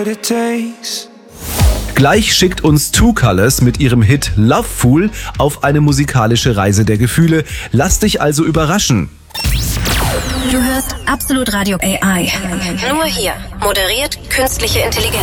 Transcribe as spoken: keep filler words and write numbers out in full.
Gleich schickt uns Two Colors mit ihrem Hit Loveful auf eine musikalische Reise der Gefühle. Lass dich also überraschen. Du hörst Absolut Radio A I. Nur hier. Moderiert künstliche Intelligenz.